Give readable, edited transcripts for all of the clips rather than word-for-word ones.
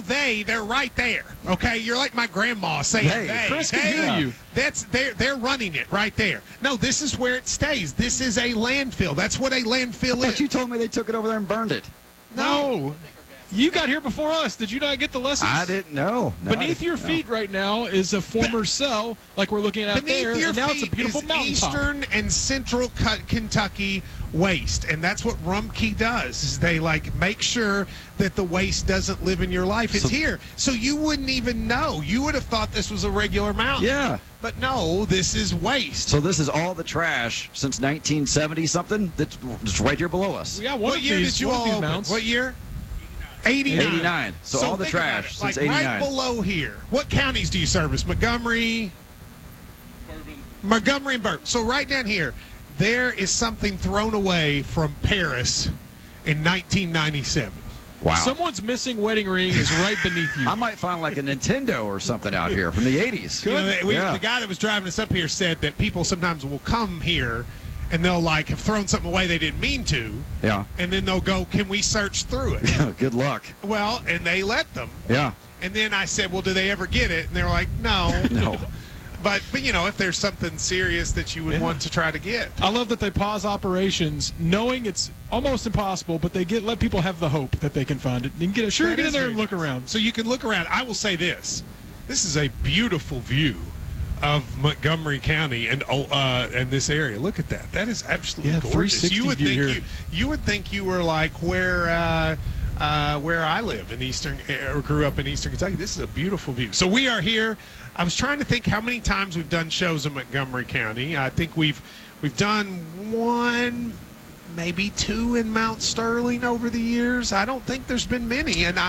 they're right there. Okay, you're like my grandma saying they. Chris can hear you. They're running it right there. No, this is where it stays. This is a landfill. That's what a landfill is. But you told me they took it over there and burned it. No. You got here before us. Did you not get the lessons? I didn't know. No, Beneath your feet right now is a former cell, like we're looking at there, and now it's a beautiful mountaintop. Eastern and Central Kentucky waste, and that's what Rumpke does. Is they make sure that the waste doesn't live in your life. It's here, so you wouldn't even know. You would have thought this was a regular mountain. Yeah. But no, this is waste. So this is all the trash since 1970 something that's right here below us. Yeah, what year did you all open? Mounts. What year? 89. 89. So all the trash since 89. Right below here. What counties do you service? Montgomery, and Bourbon. So right down here, there is something thrown away from Paris in 1997. Wow. Someone's missing wedding ring is right beneath you. I might find like a Nintendo or something out here from the 80s. The guy that was driving us up here said that people sometimes will come here and they'll have thrown something away they didn't mean to. Yeah. And then they'll go, can we search through it? Good luck. Well, and they let them. Yeah. And then I said, well, do they ever get it? And they were like, no. No. But if there's something serious that you would want to try to get. I love that they pause operations knowing it's almost impossible, but they let people have the hope that they can find it. You can get in there and look around. So you can look around. I will say this. This is a beautiful view of Montgomery County and this area. Look at that. That is absolutely gorgeous. 360 You would think you were like where I live in or grew up in Eastern Kentucky. This is a beautiful view. So we are here. I was trying to think how many times we've done shows in Montgomery County. I think we've done one, maybe two in Mount Sterling over the years. I don't think there's been many, and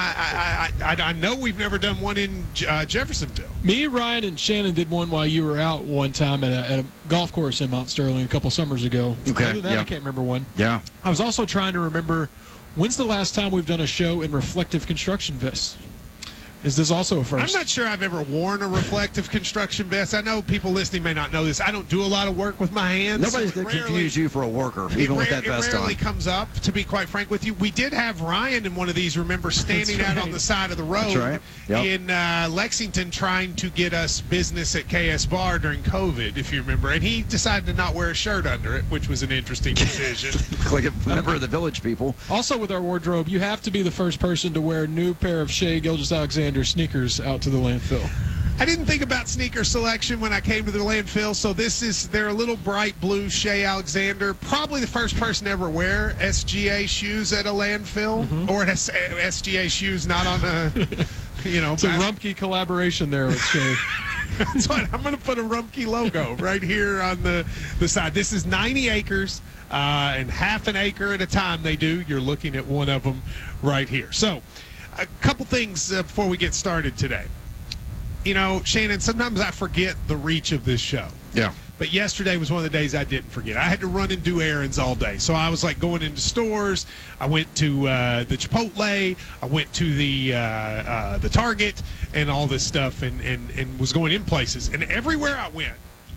I know we've never done one in Jeffersonville. Me, Ryan, and Shannon did one while you were out one time at a golf course in Mount Sterling a couple summers ago. Okay. Other than that, I can't remember one. Yeah. I was also trying to remember, when's the last time we've done a show in reflective construction vests? Is this also a first? I'm not sure I've ever worn a reflective construction vest. I know people listening may not know this. I don't do a lot of work with my hands. Nobody's going to confuse you for a worker, even with that vest on. It rarely comes up, to be quite frank with you. We did have Ryan in one of these, remember, standing out on the side of the road in Lexington trying to get us business at KS Bar during COVID, if you remember. And he decided to not wear a shirt under it, which was an interesting decision. Like a member of the Village People. Also with our wardrobe, you have to be the first person to wear a new pair of Shea Gilgeous-Alexander sneakers out to the landfill. I didn't think about sneaker selection when I came to the landfill, so they're a little bright blue Shea Alexander. Probably the first person to ever wear SGA shoes at a landfill, or SGA shoes not on a, It's a Rumpke collaboration there with Shea. That's what I'm going to put a Rumpke logo right here on the side. This is 90 acres, and half an acre at a time they do. You're looking at one of them right here. So, a couple things before we get started today. Shannon, sometimes I forget the reach of this show. Yeah. But yesterday was one of the days I didn't forget. I had to run and do errands all day. So I was going into stores. I went to the Chipotle. I went to the Target and all this stuff and was going in places. And everywhere I went,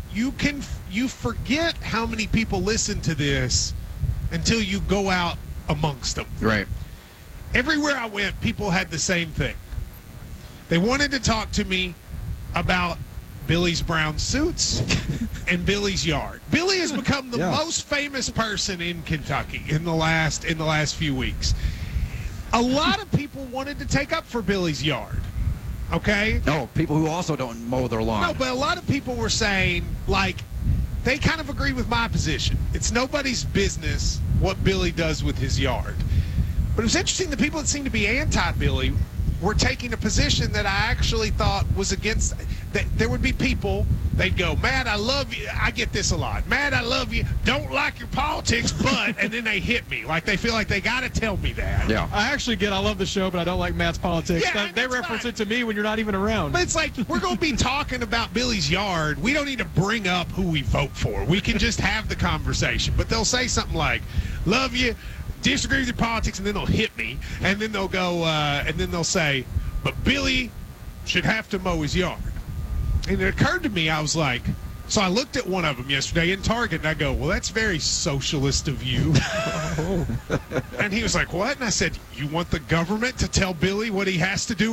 you forget how many people listen to this until you go out amongst them. Right. Everywhere I went, people had the same thing. They wanted to talk to me about Billy's brown suits and Billy's yard. Billy has become the most famous person in Kentucky in the last few weeks. A lot of people wanted to take up for Billy's yard. Okay? No, people who also don't mow their lawn. No, but a lot of people were saying, they kind of agree with my position. It's nobody's business what Billy does with his yard. But it was interesting, the people that seemed to be anti-Billy were taking a position that I actually thought was against. That there would be people, they'd go, Matt, I love you. I get this a lot. Matt, I love you. Don't like your politics, but, and then they hit me. They feel like they got to tell me that. Yeah. I love the show, but I don't like Matt's politics. Yeah, they reference it to me when you're not even around. But it's we're going to be talking about Billy's yard. We don't need to bring up who we vote for. We can just have the conversation. But they'll say something like, love you, disagree with your politics, and then they'll hit me, and then they'll go, and then they'll say, but Billy should have to mow his yard. And it occurred to me, I was like, so I looked at one of them yesterday in Target, and I go, well, that's very socialist of you. And he was like, what? And I said, you want the government to tell Billy what he has to do